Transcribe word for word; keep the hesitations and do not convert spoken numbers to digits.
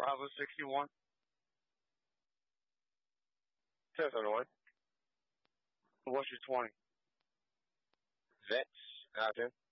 Bravo sixty-one. ten seventy-one. What's your twenty? Vets, out there.